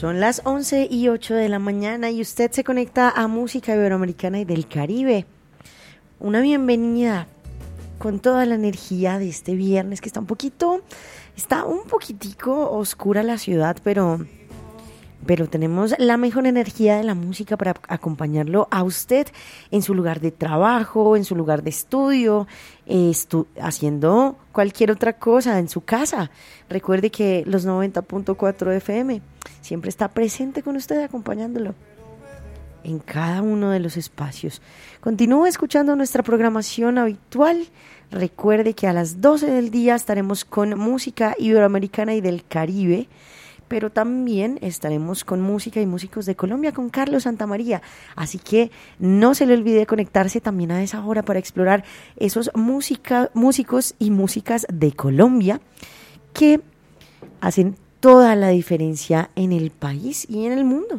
Son las 11:08 de la mañana y usted se conecta a Música Iberoamericana y del Caribe. Una bienvenida con toda la energía de este viernes que está un poquitico oscura la ciudad, pero tenemos la mejor energía de la música para acompañarlo a usted en su lugar de trabajo, en su lugar de estudio, haciendo cualquier otra cosa en su casa. Recuerde que los 90.4 FM siempre está presente con usted, acompañándolo en cada uno de los espacios. Continúe escuchando nuestra programación habitual. Recuerde que a las 12 del día estaremos con música iberoamericana y del Caribe, pero también estaremos con música y músicos de Colombia con Carlos Santamaría. Así que no se le olvide conectarse también a esa hora para explorar esos músicos y músicas de Colombia que hacen toda la diferencia en el país y en el mundo,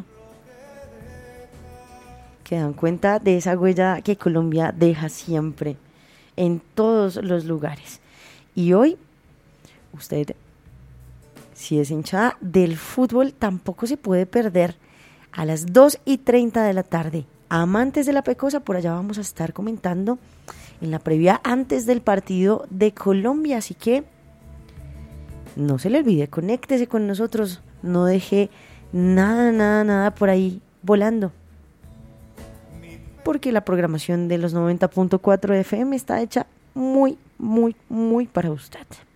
que dan cuenta de esa huella que Colombia deja siempre en todos los lugares. Y hoy, usted, si es hinchada del fútbol, tampoco se puede perder a las 2:30 de la tarde. Amantes de la Pecosa, por allá vamos a estar comentando en la previa antes del partido de Colombia. Así que no se le olvide, conéctese con nosotros, no deje nada por ahí volando, porque la programación de los 90.4 FM está hecha muy para usted.